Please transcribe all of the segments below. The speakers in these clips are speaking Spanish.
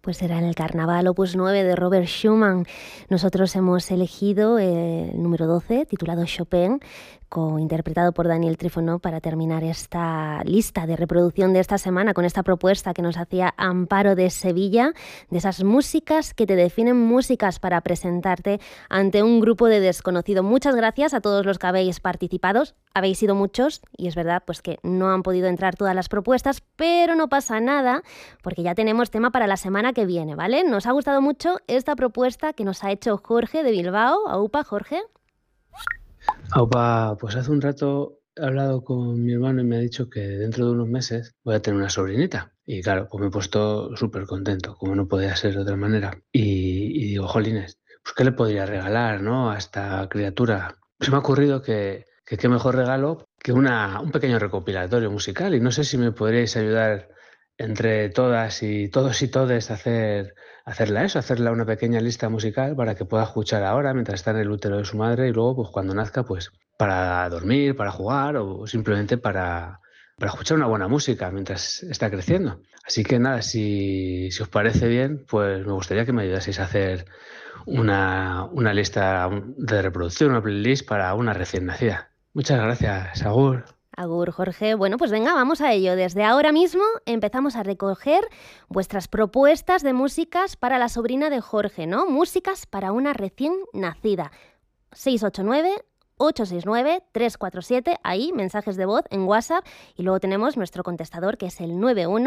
Pues era el Carnaval Opus 9 de Robert Schumann. Nosotros hemos elegido el número 12, titulado Chopin, interpretado por Daniel Trífono, para terminar esta lista de reproducción de esta semana con esta propuesta que nos hacía Amparo de Sevilla, de esas músicas que te definen, músicas para presentarte ante un grupo de desconocido. Muchas gracias a todos los que habéis participado. Habéis sido muchos y es verdad pues que no han podido entrar todas las propuestas, pero no pasa nada porque ya tenemos tema para la semana que viene, ¿vale? Nos ha gustado mucho esta propuesta que nos ha hecho Jorge de Bilbao. Aupa, Jorge. Aupa, pues hace un rato he hablado con mi hermano y me ha dicho que dentro de unos meses voy a tener una sobrinita. Y claro, pues me he puesto súper contento, como no podía ser de otra manera. Y digo, jolines, pues ¿qué le podría regalar, no, a esta criatura? Se me ha ocurrido que qué mejor regalo que un pequeño recopilatorio musical. Y no sé si me podríais ayudar entre todas y todos y todes a hacerla una pequeña lista musical para que pueda escuchar ahora mientras está en el útero de su madre y luego pues cuando nazca pues para dormir, para jugar o simplemente para escuchar una buena música mientras está creciendo. Así que nada, si os parece bien, pues me gustaría que me ayudaseis a hacer una lista de reproducción, una playlist para una recién nacida. Muchas gracias, Agur. Agur, Jorge. Bueno, pues venga, vamos a ello. Desde ahora mismo empezamos a recoger vuestras propuestas de músicas para la sobrina de Jorge, ¿no? Músicas para una recién nacida. 689-869-347, ahí, mensajes de voz en WhatsApp. Y luego tenemos nuestro contestador, que es el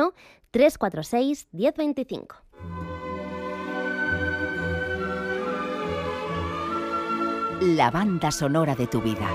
91-346-1025. La banda sonora de tu vida.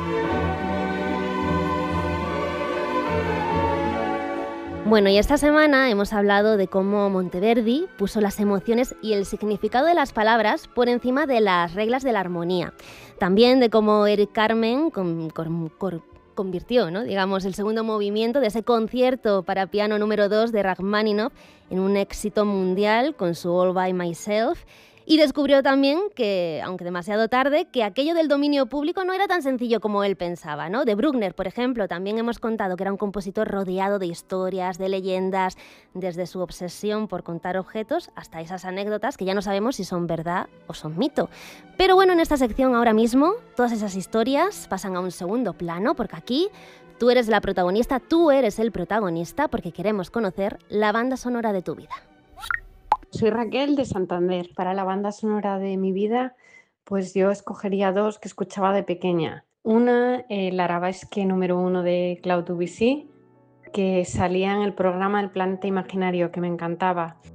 Bueno, y esta semana hemos hablado de cómo Monteverdi puso las emociones y el significado de las palabras por encima de las reglas de la armonía. También de cómo Eric Carmen convirtió, ¿no?, digamos, el segundo movimiento de ese concierto para piano número 2 de Rachmaninoff en un éxito mundial con su All by Myself. Y descubrió también que, aunque demasiado tarde, que aquello del dominio público no era tan sencillo como él pensaba, ¿no? De Bruckner, por ejemplo, también hemos contado que era un compositor rodeado de historias, de leyendas, desde su obsesión por contar objetos hasta esas anécdotas que ya no sabemos si son verdad o son mito. Pero bueno, en esta sección ahora mismo, todas esas historias pasan a un segundo plano, porque aquí tú eres la protagonista, tú eres el protagonista, porque queremos conocer la banda sonora de tu vida. Soy Raquel de Santander. Para la banda sonora de mi vida, pues yo escogería dos que escuchaba de pequeña. Una, el Arabesque número 1 de Claude Debussy, que salía en el programa El Planeta Imaginario, que me encantaba.